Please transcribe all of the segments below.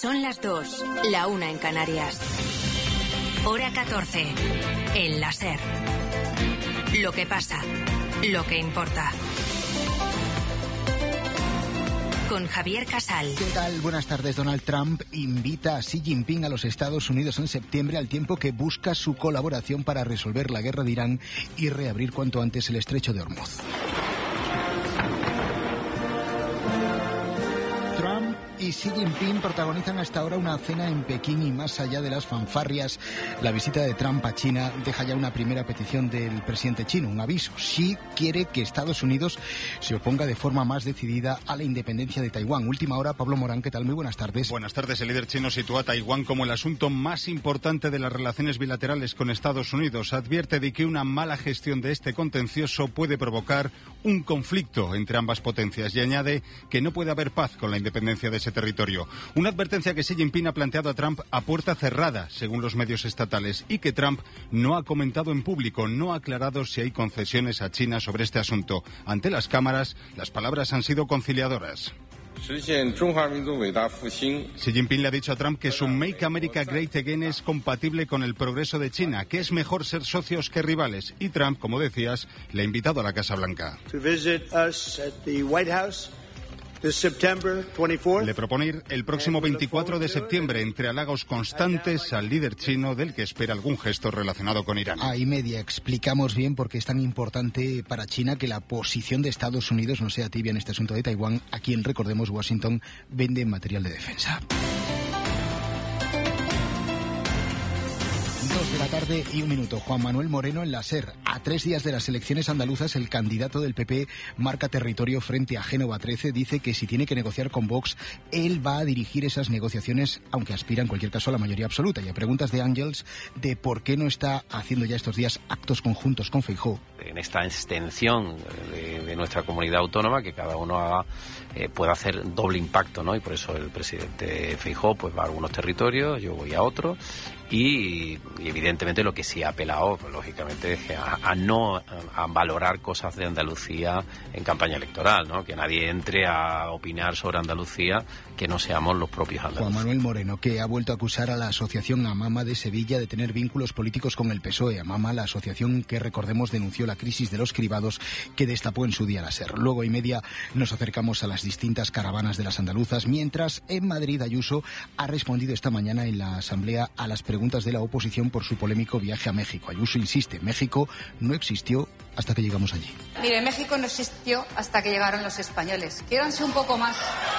Son las 2, la 1 en Canarias. Hora 14, en la SER. Lo que pasa, lo que importa. Con Javier Casal. ¿Qué tal? Buenas tardes. Donald Trump invita a Xi Jinping a los Estados Unidos en septiembre, al tiempo que busca su colaboración para resolver la guerra de Irán y reabrir cuanto antes el estrecho de Hormuz. Trump y Xi Jinping protagonizan hasta ahora una cena en Pekín y más allá de las fanfarrias, la visita de Trump a China deja ya una primera petición del presidente chino, un aviso. Xi quiere que Estados Unidos se oponga de forma más decidida a la independencia de Taiwán. Última hora, Pablo Morán, ¿qué tal? Muy buenas tardes. Buenas tardes. El líder chino sitúa a Taiwán como el asunto más importante de las relaciones bilaterales con Estados Unidos. Advierte de que una mala gestión de este contencioso puede provocar un conflicto entre ambas potencias y añade que no puede haber paz con la independencia de ese territorio. Una advertencia que Xi Jinping ha planteado a Trump a puerta cerrada, según los medios estatales, y que Trump no ha comentado en público, no ha aclarado si hay concesiones a China sobre este asunto. Ante las cámaras, las palabras han sido conciliadoras. Xi Jinping le ha dicho a Trump que su Make America Great Again es compatible con el progreso de China, que es mejor ser socios que rivales. Y Trump, como decías, le ha invitado a la Casa Blanca. Le propone ir el próximo 24 de septiembre, entre halagos constantes al líder chino, del que espera algún gesto relacionado con Irán. A y media explicamos bien por qué es tan importante para China que la posición de Estados Unidos no sea tibia en este asunto de Taiwán, a quien, recordemos, Washington vende material de defensa. 2 de la tarde y 1 minuto. Juan Manuel Moreno en la SER. A 3 días de las elecciones andaluzas, el candidato del PP marca territorio frente a Génova 13. Dice que si tiene que negociar con Vox, él va a dirigir esas negociaciones, aunque aspira en cualquier caso a la mayoría absoluta. Y a preguntas de Ángels de por qué no está haciendo ya estos días actos conjuntos con Feijóo. En esta extensión de nuestra comunidad autónoma, que cada uno haga, pueda hacer doble impacto, ¿no? Y por eso el presidente Feijóo pues va a algunos territorios, yo voy a otros. Y evidentemente lo que sí ha apelado, pues, lógicamente, es a valorar cosas de Andalucía en campaña electoral, ¿no? Que nadie entre a opinar sobre Andalucía que no seamos los propios andaluces. Juan Manuel Moreno, que ha vuelto a acusar a la asociación Amama de Sevilla de tener vínculos políticos con el PSOE. Amama, la asociación que, recordemos, denunció la crisis de los cribados que destapó en su día la SER. Luego y media nos acercamos a las distintas caravanas de las andaluzas, mientras en Madrid Ayuso ha respondido esta mañana en la Asamblea a las preguntas de la oposición por su polémico viaje a México. Ayuso insiste, México no existió hasta que llegamos allí. Mire, México no existió hasta que llegaron los españoles. Quiéranse un poco más.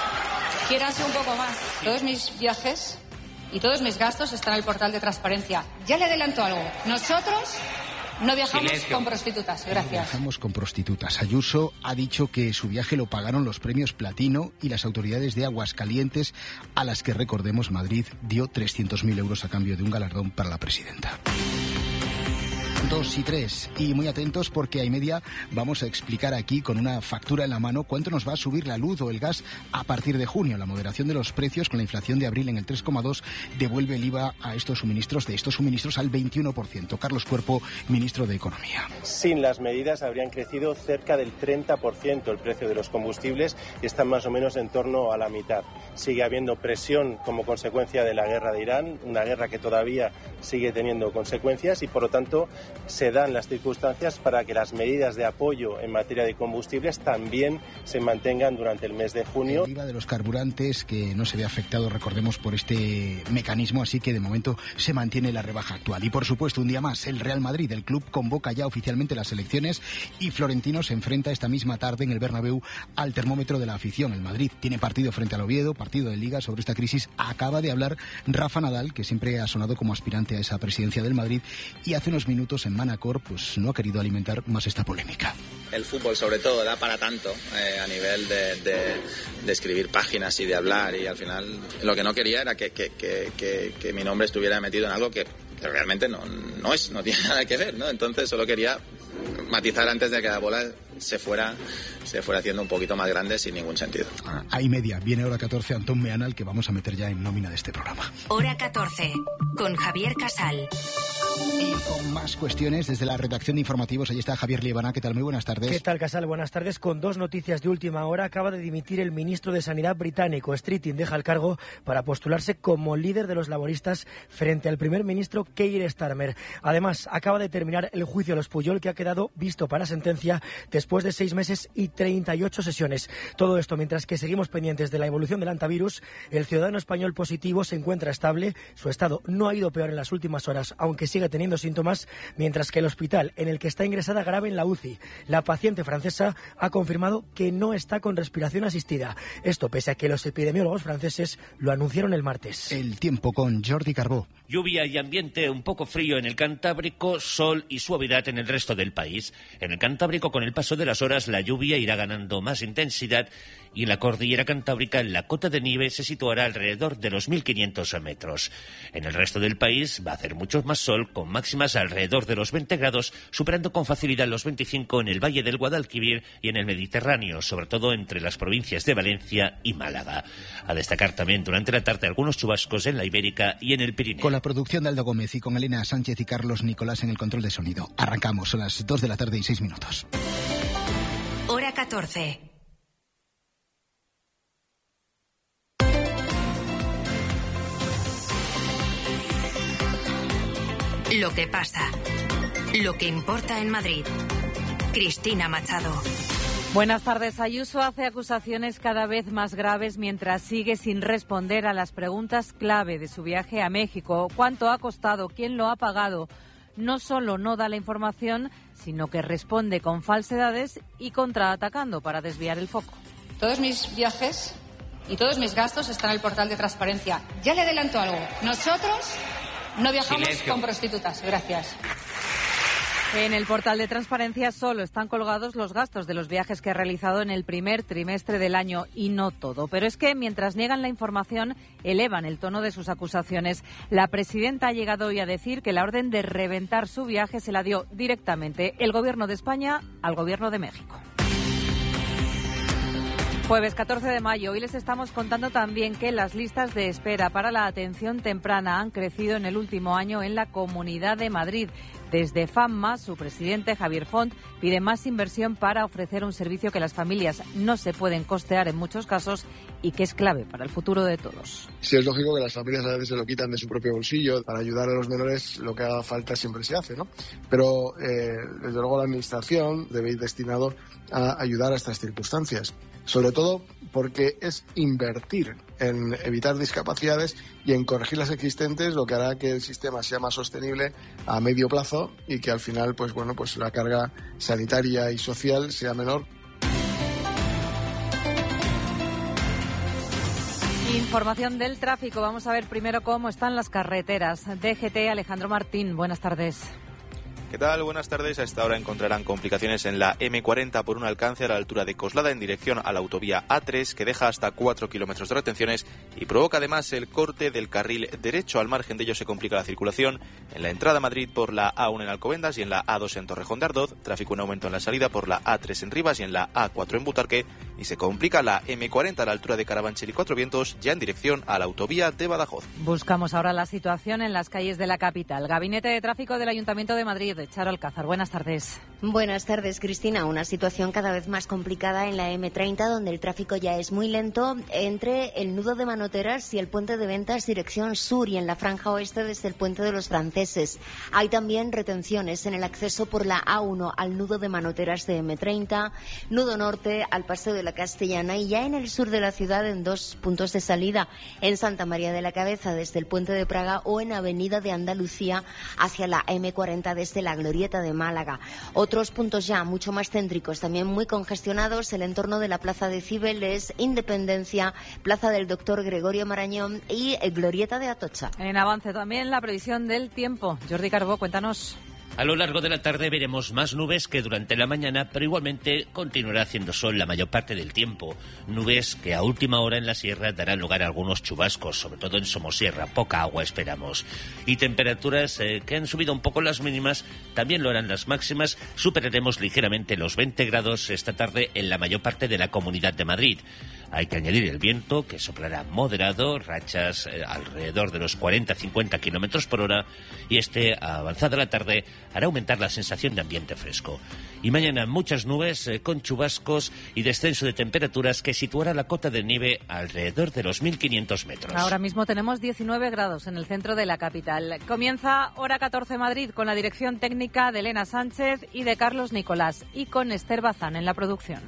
Todos mis viajes y todos mis gastos están en el portal de transparencia. Ya le adelanto algo. Nosotros no viajamos con prostitutas. Gracias. No viajamos con prostitutas. Ayuso ha dicho que su viaje lo pagaron los premios Platino y las autoridades de Aguascalientes, a las que, recordemos, Madrid dio 300.000 euros a cambio de un galardón para la presidenta. 2 y 3. Y muy atentos porque a y media vamos a explicar aquí con una factura en la mano cuánto nos va a subir la luz o el gas a partir de junio. La moderación de los precios con la inflación de abril en el 3,2 devuelve el IVA a estos suministros al 21%. Carlos Cuerpo, ministro de Economía. Sin las medidas habrían crecido cerca del 30% el precio de los combustibles y están más o menos en torno a la mitad. Sigue habiendo presión como consecuencia de la guerra de Irán, una guerra que todavía sigue teniendo consecuencias y, por lo tanto, se dan las circunstancias para que las medidas de apoyo en materia de combustibles también se mantengan durante el mes de junio. El IVA de los carburantes que no se ve afectado, recordemos, por este mecanismo, así que de momento se mantiene la rebaja actual. Y por supuesto, un día más, el Real Madrid, el club, convoca ya oficialmente las elecciones y Florentino se enfrenta esta misma tarde en el Bernabéu al termómetro de la afición. El Madrid tiene partido frente al Oviedo, partido de Liga. Sobre esta crisis acaba de hablar Rafa Nadal, que siempre ha sonado como aspirante a esa presidencia del Madrid, y hace unos minutos en Manacor pues no ha querido alimentar más esta polémica. El fútbol sobre todo da para tanto a nivel de escribir páginas y de hablar, y al final lo que no quería era que mi nombre estuviera metido en algo que realmente no tiene nada que ver, ¿no? Entonces solo quería matizar antes de que la bola se fuera se fuera haciendo un poquito más grande sin ningún sentido. Ahí media, viene hora 14, Antón Meana, al que vamos a meter ya en nómina de este programa. Hora 14, con Javier Casal. Y con más cuestiones desde la redacción de informativos, ahí está Javier Liebana. ¿Qué tal? Muy buenas tardes. ¿Qué tal, Casal? Buenas tardes. Con dos noticias de última hora, acaba de dimitir el ministro de Sanidad británico. Streeting deja el cargo para postularse como líder de los laboristas frente al primer ministro Keir Starmer. Además, acaba de terminar el juicio a los Pujol, que ha quedado visto para sentencia después de 6 meses y 38 sesiones. Todo esto mientras que seguimos pendientes de la evolución del antivirus. El ciudadano español positivo se encuentra estable. Su estado no ha ido peor en las últimas horas, aunque sigue teniendo síntomas, mientras que el hospital en el que está ingresada grave en la UCI, la paciente francesa, ha confirmado que no está con respiración asistida. Esto pese a que los epidemiólogos franceses lo anunciaron el martes. El tiempo con Jordi Carbó. Lluvia y ambiente un poco frío en el Cantábrico, sol y suavidad en el resto del país. En el Cantábrico, con el paso de las horas, la lluvia irá ganando más intensidad y en la cordillera cantábrica la cota de nieve se situará alrededor de los 1.500 metros. En el resto del país va a hacer mucho más sol, con máximas alrededor de los 20 grados, superando con facilidad los 25 en el Valle del Guadalquivir y en el Mediterráneo, sobre todo entre las provincias de Valencia y Málaga. A destacar también durante la tarde algunos chubascos en la Ibérica y en el Pirineo. Con la producción de Aldo Gómez y con Elena Sánchez y Carlos Nicolás en el control de sonido. Arrancamos a las 2 de la tarde y 6 minutos. Hora 14. Lo que pasa. Lo que importa en Madrid. Cristina Machado. Buenas tardes. Ayuso hace acusaciones cada vez más graves mientras sigue sin responder a las preguntas clave de su viaje a México. ¿Cuánto ha costado? ¿Quién lo ha pagado? No solo no da la información, sino que responde con falsedades y contraatacando para desviar el foco. Todos mis viajes y todos mis gastos están en el portal de transparencia. Ya le adelanto algo. Nosotros no viajamos con prostitutas. Gracias. En el portal de transparencia solo están colgados los gastos de los viajes que ha realizado en el primer trimestre del año y no todo. Pero es que mientras niegan la información, elevan el tono de sus acusaciones. La presidenta ha llegado hoy a decir que la orden de reventar su viaje se la dio directamente el Gobierno de España al Gobierno de México. Jueves 14 de mayo. Hoy les estamos contando también que las listas de espera para la atención temprana han crecido en el último año en la Comunidad de Madrid. Desde FAMMA, su presidente Javier Font pide más inversión para ofrecer un servicio que las familias no se pueden costear en muchos casos y que es clave para el futuro de todos. Sí, es lógico que las familias a veces se lo quitan de su propio bolsillo. Para ayudar a los menores lo que haga falta siempre se hace, ¿no? Pero desde luego la administración debe ir destinado a ayudar a estas circunstancias. Sobre todo porque es invertir en evitar discapacidades y en corregir las existentes, lo que hará que el sistema sea más sostenible a medio plazo y que al final, pues la carga sanitaria y social sea menor. Información del tráfico. Vamos a ver primero cómo están las carreteras. DGT, Alejandro Martín, buenas tardes. ¿Qué tal? Buenas tardes. A esta hora encontrarán complicaciones en la M40 por un alcance a la altura de Coslada en dirección a la autovía A3 que deja hasta 4 kilómetros de retenciones y provoca además el corte del carril derecho. Al margen de ello se complica la circulación en la entrada a Madrid por la A1 en Alcobendas y en la A2 en Torrejón de Ardoz, tráfico en aumento en la salida por la A3 en Rivas y en la A4 en Butarque y se complica la M40 a la altura de Carabanchel y Cuatro Vientos ya en dirección a la autovía de Badajoz. Buscamos ahora la situación en las calles de la capital. Gabinete de Tráfico del Ayuntamiento de Madrid. Charo Alcázar, buenas tardes. Buenas tardes, Cristina. Una situación cada vez más complicada en la M30, donde el tráfico ya es muy lento entre el nudo de Manoteras y el puente de Ventas dirección sur y en la franja oeste desde el puente de los Franceses. Hay también retenciones en el acceso por la A1 al nudo de Manoteras de M30, nudo norte al Paseo de la Castellana y ya en el sur de la ciudad en 2 puntos de salida, en Santa María de la Cabeza desde el puente de Praga o en Avenida de Andalucía hacia la M40 desde la Glorieta de Málaga. Otros puntos ya mucho más céntricos, también muy congestionados, el entorno de la Plaza de Cibeles, Independencia, Plaza del Doctor Gregorio Marañón y Glorieta de Atocha. En avance también la previsión del tiempo. Jordi Carbó, cuéntanos. A lo largo de la tarde veremos más nubes que durante la mañana, pero igualmente continuará haciendo sol la mayor parte del tiempo. Nubes que a última hora en la sierra darán lugar a algunos chubascos, sobre todo en Somosierra. Poca agua esperamos. Y temperaturas que han subido un poco las mínimas, también lo harán las máximas. Superaremos ligeramente los 20 grados esta tarde en la mayor parte de la Comunidad de Madrid. Hay que añadir el viento, que soplará moderado, rachas alrededor de los 40-50 kilómetros por hora, y avanzada la tarde, hará aumentar la sensación de ambiente fresco. Y mañana muchas nubes con chubascos y descenso de temperaturas que situará la cota de nieve alrededor de los 1.500 metros. Ahora mismo tenemos 19 grados en el centro de la capital. Comienza Hora 14 Madrid con la dirección técnica de Elena Sánchez y de Carlos Nicolás, y con Esther Bazán en la producción.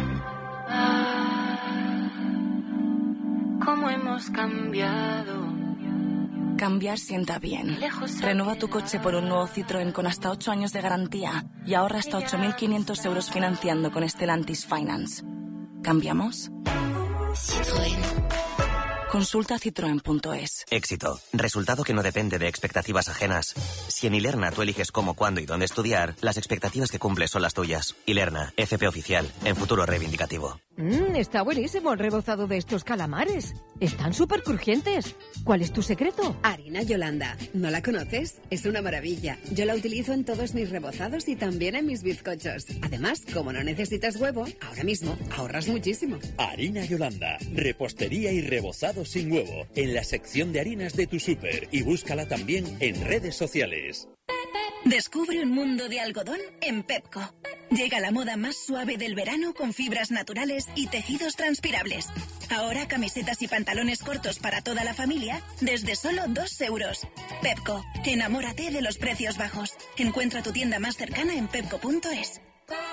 ¿Cómo hemos cambiado? Cambiar sienta bien. Renueva tu coche por un nuevo Citroën con hasta 8 años de garantía y ahorra hasta 8.500 euros financiando con Stellantis Finance. ¿Cambiamos? Citroën. Consulta citroen.es. Éxito. Resultado que no depende de expectativas ajenas. Si en Ilerna tú eliges cómo, cuándo y dónde estudiar, las expectativas que cumples son las tuyas. Ilerna, FP oficial, en futuro reivindicativo. Está buenísimo el rebozado de estos calamares. Están súper crujientes. ¿Cuál es tu secreto? Harina Yolanda. ¿No la conoces? Es una maravilla. Yo la utilizo en todos mis rebozados y también en mis bizcochos. Además, como no necesitas huevo, ahora mismo ahorras muchísimo. Harina Yolanda. Repostería y rebozado sin huevo. En la sección de harinas de tu súper. Y búscala también en redes sociales. Descubre un mundo de algodón en Pepco. Llega la moda más suave del verano con fibras naturales y tejidos transpirables. Ahora camisetas y pantalones cortos para toda la familia desde solo 2 euros. Pepco, enamórate de los precios bajos. Encuentra tu tienda más cercana en pepco.es.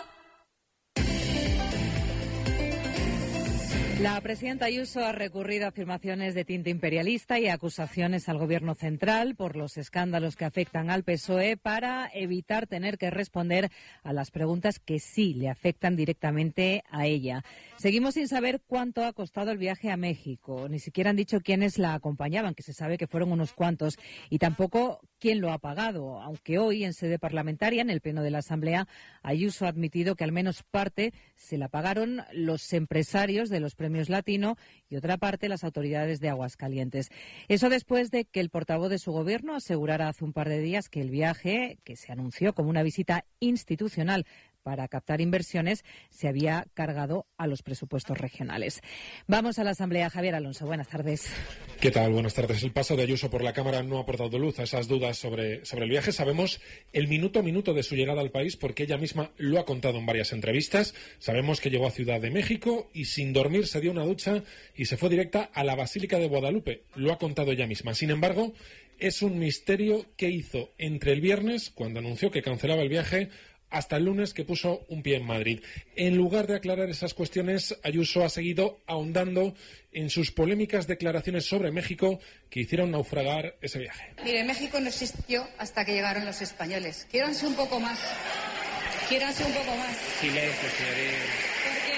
La presidenta Ayuso ha recurrido a afirmaciones de tinte imperialista y acusaciones al Gobierno central por los escándalos que afectan al PSOE para evitar tener que responder a las preguntas que sí le afectan directamente a ella. Seguimos sin saber cuánto ha costado el viaje a México. Ni siquiera han dicho quiénes la acompañaban, que se sabe que fueron unos cuantos, y tampoco quién lo ha pagado, aunque hoy en sede parlamentaria, en el Pleno de la Asamblea, Ayuso ha admitido que al menos parte se la pagaron los empresarios de los Premios Latino y otra parte las autoridades de Aguascalientes. Eso después de que el portavoz de su gobierno asegurara hace un par de días que el viaje, que se anunció como una visita institucional para captar inversiones, se había cargado a los presupuestos regionales. Vamos a la Asamblea. Javier Alonso, buenas tardes. ¿Qué tal? Buenas tardes. El paso de Ayuso por la Cámara no ha aportado luz a esas dudas sobre el viaje. Sabemos el minuto a minuto de su llegada al país porque ella misma lo ha contado en varias entrevistas. Sabemos que llegó a Ciudad de México y sin dormir se dio una ducha y se fue directa a la Basílica de Guadalupe. Lo ha contado ella misma. Sin embargo, es un misterio qué hizo entre el viernes, cuando anunció que cancelaba el viaje, hasta el lunes que puso un pie en Madrid. En lugar de aclarar esas cuestiones, Ayuso ha seguido ahondando en sus polémicas declaraciones sobre México que hicieron naufragar ese viaje. Mire, México no existió hasta que llegaron los españoles. Quiéranse un poco más. Quiéranse un poco más. Silencio, señoría.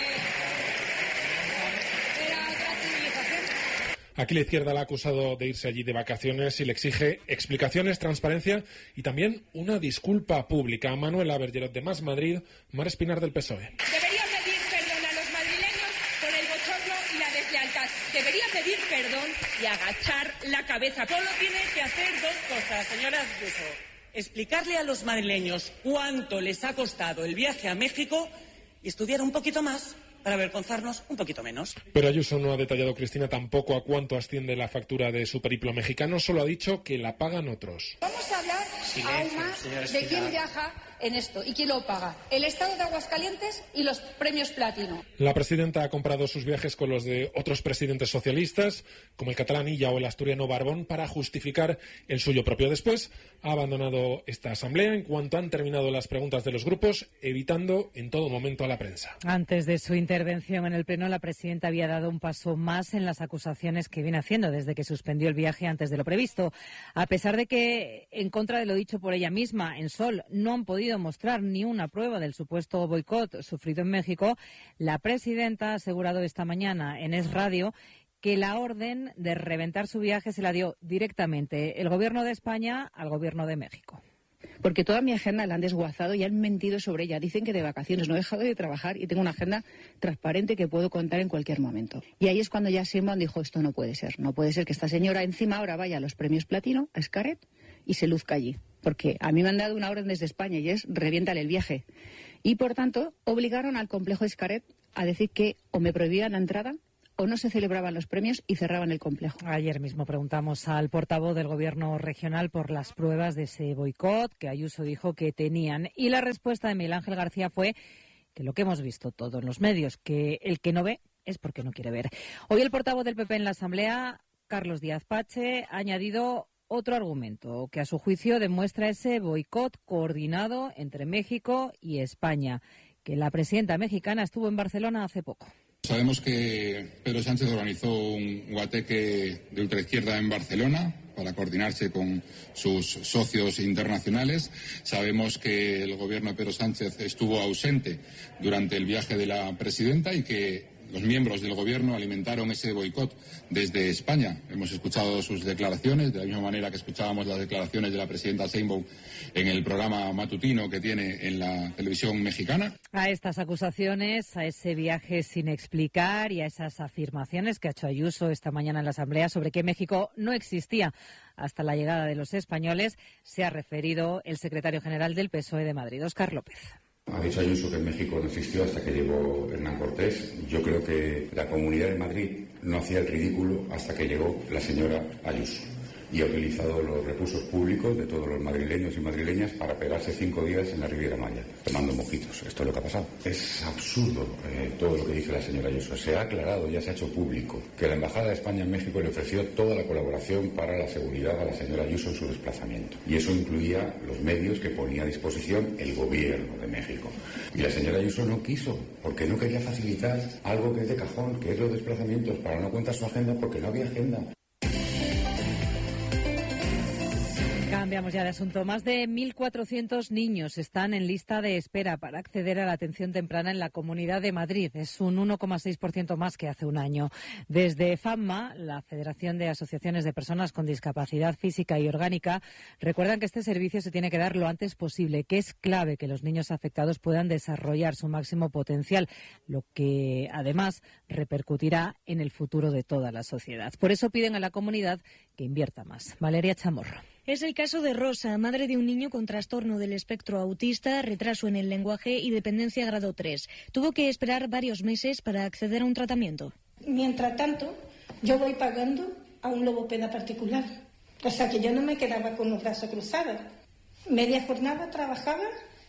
Aquí la izquierda la ha acusado de irse allí de vacaciones y le exige explicaciones, transparencia y también una disculpa pública. Manuela Bergerot de Más Madrid, Mar Espinar del PSOE. Debería pedir perdón a los madrileños por el bochorno y la deslealtad. Debería pedir perdón y agachar la cabeza. Solo tiene que hacer 2 cosas, señora Ayuso. Explicarle a los madrileños cuánto les ha costado el viaje a México y estudiar un poquito más para avergonzarnos un poquito menos. Pero Ayuso no ha detallado, Cristina, tampoco a cuánto asciende la factura de su periplo mexicano, solo ha dicho que la pagan otros. Vamos a hablar aún más de quién viaja en esto y quién lo paga. El Estado de Aguascalientes y los Premios Platino. La presidenta ha comprado sus viajes con los de otros presidentes socialistas, como el catalán Illa o el asturiano Barbón, para justificar el suyo propio. Después ha abandonado esta asamblea en cuanto han terminado las preguntas de los grupos, evitando en todo momento a la prensa. Antes de su intervención en el Pleno, la presidenta había dado un paso más en las acusaciones que viene haciendo desde que suspendió el viaje antes de lo previsto. A pesar de que, en contra de lo dicho por ella misma, en Sol no han podido mostrar ni una prueba del supuesto boicot sufrido en México, la presidenta ha asegurado esta mañana en Es Radio que la orden de reventar su viaje se la dio directamente el Gobierno de España al Gobierno de México. porque toda mi agenda la han desguazado y han mentido sobre ella. Dicen que de vacaciones no he dejado de trabajar y tengo una agenda transparente que puedo contar en cualquier momento. Y ahí es cuando ya Sheinbaum dijo, esto no puede ser que esta señora encima ahora vaya a los premios Platino, a Xcaret, y se luzca allí. Porque a mí me han dado una orden desde España y es reviéntale el viaje. Y por tanto obligaron al complejo Xcaret a decir que o me prohibían la entrada o no se celebraban los premios y cerraban el complejo. Ayer mismo preguntamos al portavoz del Gobierno regional por las pruebas de ese boicot que Ayuso dijo que tenían. Y la respuesta de Miguel Ángel García fue que lo que hemos visto todos en los medios, que el que no ve es porque no quiere ver. Hoy el portavoz del PP en la Asamblea, Carlos Díaz Pache, ha añadido otro argumento que a su juicio demuestra ese boicot coordinado entre México y España, que la presidenta mexicana estuvo en Barcelona hace poco. Sabemos que Pedro Sánchez organizó un guateque de ultraizquierda en Barcelona para coordinarse con sus socios internacionales. Sabemos que el gobierno de Pedro Sánchez estuvo ausente durante el viaje de la presidenta y que los miembros del gobierno alimentaron ese boicot desde España. Hemos escuchado sus declaraciones, de la misma manera que escuchábamos las declaraciones de la presidenta Sheinbaum en el programa matutino que tiene en la televisión mexicana. A estas acusaciones, a ese viaje sin explicar y a esas afirmaciones que ha hecho Ayuso esta mañana en la Asamblea sobre que México no existía hasta la llegada de los españoles, se ha referido el secretario general del PSOE de Madrid, Óscar López. Ha dicho Ayuso que México no existió hasta que llegó Hernán Cortés. Yo creo que la Comunidad de Madrid no hacía el ridículo hasta que llegó la señora Ayuso. Y ha utilizado los recursos públicos de todos los madrileños y madrileñas para pegarse 5 días en la Riviera Maya, tomando mojitos. Esto es lo que ha pasado. Es absurdo todo lo que dice la señora Ayuso. Se ha aclarado, ya se ha hecho público, que la Embajada de España en México le ofreció toda la colaboración para la seguridad a la señora Ayuso en su desplazamiento. Y eso incluía los medios que ponía a disposición el gobierno de México. Y la señora Ayuso no quiso, porque no quería facilitar algo que es de cajón, que es los desplazamientos, para no contar su agenda, porque no había agenda. Cambiamos ya de asunto. Más de 1.400 niños están en lista de espera para acceder a la atención temprana en la Comunidad de Madrid. Es un 1,6% más que hace un año. Desde FAMMA, la Federación de Asociaciones de Personas con Discapacidad Física y Orgánica, recuerdan que este servicio se tiene que dar lo antes posible, que es clave que los niños afectados puedan desarrollar su máximo potencial, lo que además repercutirá en el futuro de toda la sociedad. Por eso piden a la comunidad que invierta más. Valeria Chamorro. Es el caso de Rosa, madre de un niño con trastorno del espectro autista, retraso en el lenguaje y dependencia grado 3. Tuvo que esperar varios meses para acceder a un tratamiento. Mientras tanto, yo voy pagando a un logopeda particular. O sea que yo no me quedaba con los brazos cruzados. Media jornada trabajaba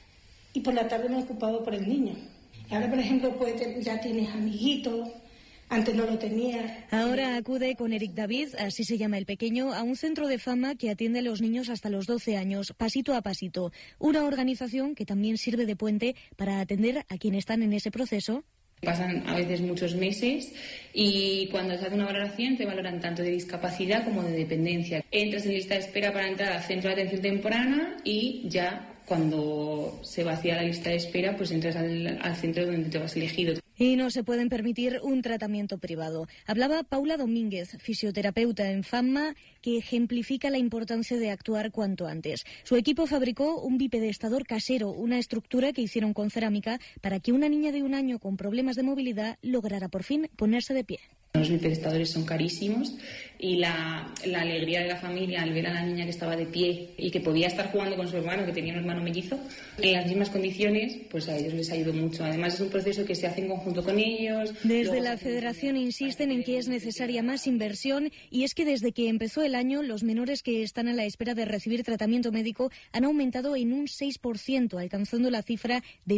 y por la tarde me ocupaba por el niño. Y ahora, por ejemplo, pues ya tienes amiguitos. Antes no lo tenía. Ahora acude con Eric David, así se llama el pequeño, a un centro de FAMMA que atiende a los niños hasta los 12 años, pasito a pasito. Una organización que también sirve de puente para atender a quienes están en ese proceso. Pasan a veces muchos meses y cuando se hace una valoración te valoran tanto de discapacidad como de dependencia. Entras en lista de espera para entrar al centro de atención temprana y ya cuando se vacía la lista de espera pues entras al centro donde te vas elegido. Y no se pueden permitir un tratamiento privado. Hablaba Paula Domínguez, fisioterapeuta en FAMMA, que ejemplifica la importancia de actuar cuanto antes. Su equipo fabricó un bipedestador casero, una estructura que hicieron con cerámica para que una niña de 1 año con problemas de movilidad lograra por fin ponerse de pie. Los bipedestadores son carísimos y la alegría de la familia al ver a la niña que estaba de pie y que podía estar jugando con su hermano, que tenía un hermano mellizo, en las mismas condiciones, pues a ellos les ayudó mucho. Además es un proceso que se hace en conjunto con ellos. Desde la Federación insisten en que es necesaria más inversión y es que desde que empezó el año los menores que están a la espera de recibir tratamiento médico han aumentado en un 6%, alcanzando la cifra de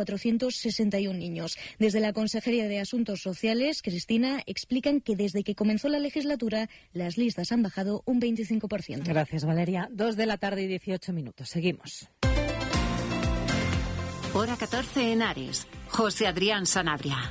1.461 niños. Desde la Consejería de Asuntos Sociales, Cristina, explican que desde que comenzó la legislatura las listas han bajado un 25%. Gracias, Valeria. 2:18 p.m. Seguimos. Hora 14 en Ares. José Adrián Sanabria.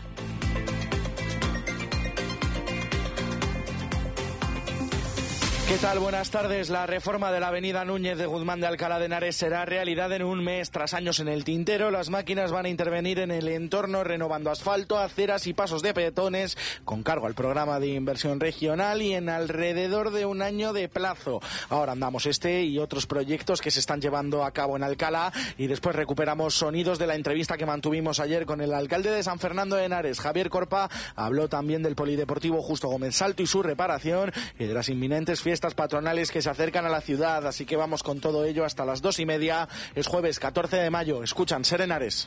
¿Qué tal? Buenas tardes. La reforma de la avenida Núñez de Guzmán de Alcalá de Henares será realidad en un mes. Tras años en el tintero, las máquinas van a intervenir en el entorno renovando asfalto, aceras y pasos de peatones con cargo al programa de inversión regional y en alrededor de un año de plazo. Ahora andamos este y otros proyectos que se están llevando a cabo en Alcalá y después recuperamos sonidos de la entrevista que mantuvimos ayer con el alcalde de San Fernando de Henares, Javier Corpa. Habló también del polideportivo Justo Gómez Salto y su reparación y de las inminentes fiestas patronales que se acercan a la ciudad, así que vamos con todo ello hasta las 2:30. Es jueves 14 de mayo. Escuchan Ser Henares.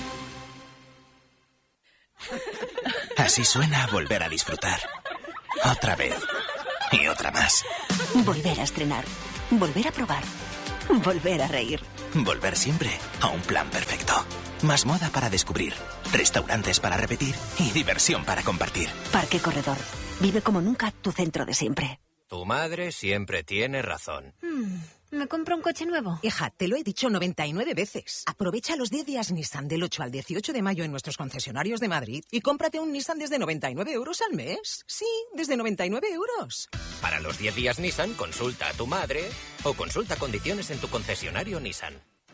Así suena volver a disfrutar. Otra vez. Y otra más. Volver a estrenar. Volver a probar. Volver a reír. Volver siempre a un plan perfecto. Más moda para descubrir. Restaurantes para repetir. Y diversión para compartir. Parque Corredor. Vive como nunca tu centro de siempre. Tu madre siempre tiene razón. ¿Me compro un coche nuevo? Hija, te lo he dicho 99 veces. Aprovecha los 10 días Nissan del 8 al 18 de mayo en nuestros concesionarios de Madrid y cómprate un Nissan desde 99 euros al mes. Sí, desde 99 euros. Para los 10 días Nissan, consulta a tu madre o consulta condiciones en tu concesionario Nissan.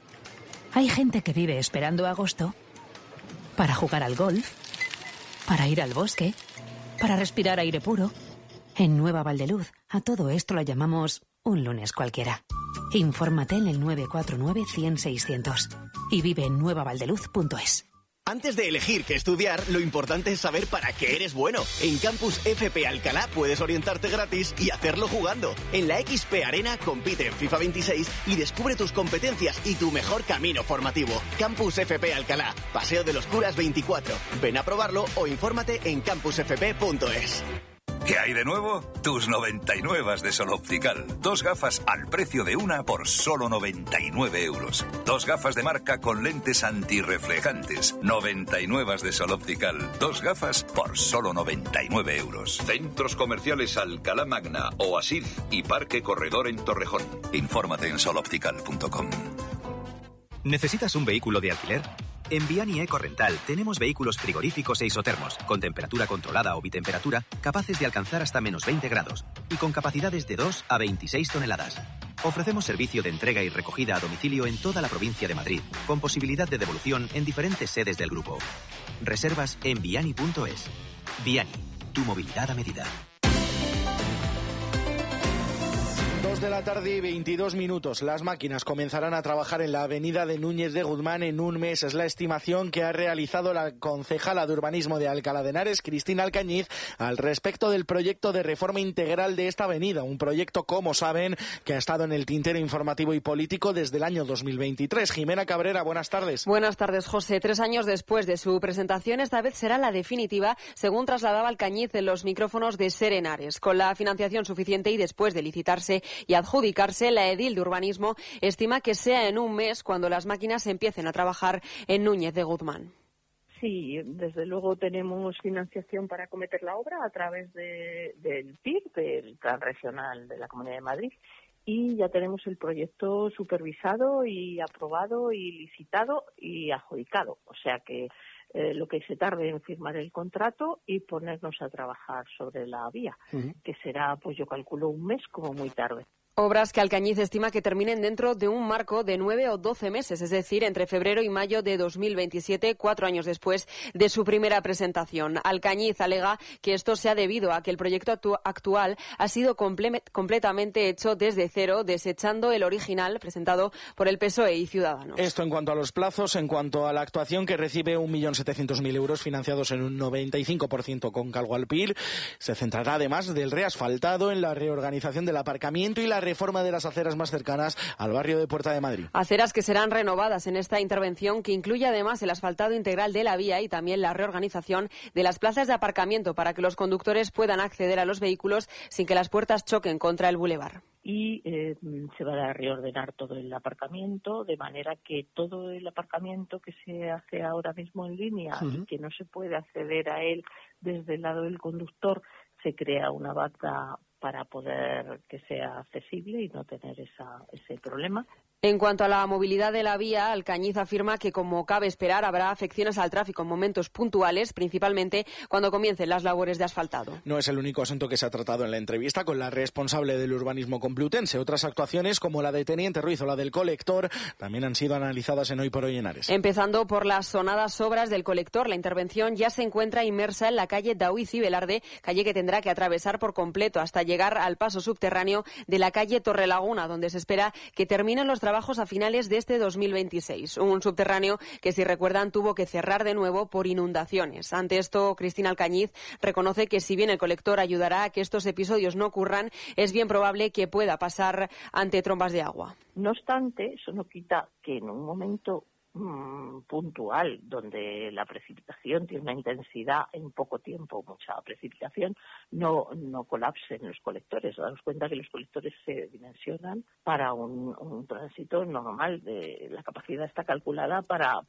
Hay gente que vive esperando agosto para jugar al golf, para ir al bosque, para respirar aire puro. En Nueva Valdeluz, a todo esto lo llamamos un lunes cualquiera. Infórmate en el 949-100-600 y vive en nuevavaldeluz.es. Antes de elegir qué estudiar, lo importante es saber para qué eres bueno. En Campus FP Alcalá puedes orientarte gratis y hacerlo jugando. En la XP Arena compite en FIFA 26 y descubre tus competencias y tu mejor camino formativo. Campus FP Alcalá, Paseo de los Curas 24. Ven a probarlo o infórmate en campusfp.es. ¿Qué hay de nuevo? Tus 99 de Sol Optical. 2 gafas al precio de una por solo 99 euros. 2 gafas de marca con lentes antirreflejantes. 99 de Sol Optical. 2 gafas por solo 99 euros. Centros comerciales Alcalá Magna, Oasis y Parque Corredor en Torrejón. Infórmate en soloptical.com. ¿Necesitas un vehículo de alquiler? En Viani Eco Rental tenemos vehículos frigoríficos e isotermos, con temperatura controlada o bitemperatura, capaces de alcanzar hasta menos 20 grados, y con capacidades de 2 a 26 toneladas. Ofrecemos servicio de entrega y recogida a domicilio en toda la provincia de Madrid, con posibilidad de devolución en diferentes sedes del grupo. Reservas en viani.es. Viani, tu movilidad a medida. 2 de la tarde y 22 minutos. Las máquinas comenzarán a trabajar en la avenida de Núñez de Guzmán en un mes. Es la estimación que ha realizado la concejala de urbanismo de Alcalá de Henares, Cristina Alcañiz, al respecto del proyecto de reforma integral de esta avenida. Un proyecto, como saben, que ha estado en el tintero informativo y político desde el año 2023. Jimena Cabrera, buenas tardes. Buenas tardes, José. 3 años después de su presentación, esta vez será la definitiva, según trasladaba Alcañiz en los micrófonos de Ser Henares. Con la financiación suficiente y después de licitarse y adjudicarse, la edil de urbanismo estima que sea en un mes cuando las máquinas empiecen a trabajar en Núñez de Guzmán. Sí, desde luego tenemos financiación para acometer la obra a través del PIR, del Plan Regional de la Comunidad de Madrid, y ya tenemos el proyecto supervisado y aprobado y licitado y adjudicado. O sea que lo que se tarde en firmar el contrato y ponernos a trabajar sobre la vía, que será, pues yo calculo, un mes como muy tarde. Obras que Alcañiz estima que terminen dentro de un marco de 9 o 12 meses, es decir, entre febrero y mayo de 2027, 4 años después de su primera presentación. Alcañiz alega que esto se ha debido a que el proyecto actual ha sido completamente hecho desde cero, desechando el original presentado por el PSOE y Ciudadanos. Esto en cuanto a los plazos, en cuanto a la actuación, que recibe 1.700.000 euros financiados en un 95% con cargo al PIR. Se centrará además del reasfaltado, en la reorganización del aparcamiento y la reforma de las aceras más cercanas al barrio de Puerta de Madrid. Aceras que serán renovadas en esta intervención, que incluye además el asfaltado integral de la vía y también la reorganización de las plazas de aparcamiento para que los conductores puedan acceder a los vehículos sin que las puertas choquen contra el bulevar. Y se va a reordenar todo el aparcamiento, de manera que todo el aparcamiento que se hace ahora mismo en línea y que no se puede acceder a él desde el lado del conductor, se crea una banda para poder que sea accesible y no tener ese problema. En cuanto a la movilidad de la vía, Alcañiz afirma que, como cabe esperar, habrá afecciones al tráfico en momentos puntuales, principalmente cuando comiencen las labores de asfaltado. No es el único asunto que se ha tratado en la entrevista con la responsable del urbanismo complutense. Otras actuaciones, como la de Teniente Ruiz o la del colector, también han sido analizadas en Hoy por Hoy Henares. Empezando por las sonadas obras del colector, la intervención ya se encuentra inmersa en la calle Daoiz y Velarde, calle que tendrá que atravesar por completo hasta llegar al paso subterráneo de la calle Torrelaguna, donde se espera que terminen los trabajos a finales de este 2026. Un subterráneo que, si recuerdan, tuvo que cerrar de nuevo por inundaciones. Ante esto, Cristina Alcañiz reconoce que, si bien el colector ayudará a que estos episodios no ocurran, es bien probable que pueda pasar ante trombas de agua. No obstante, eso no quita que en un momento puntual, donde la precipitación tiene una intensidad en poco tiempo, mucha precipitación, no colapsen los colectores. Daros cuenta que los colectores se dimensionan para un tránsito normal. La capacidad está calculada para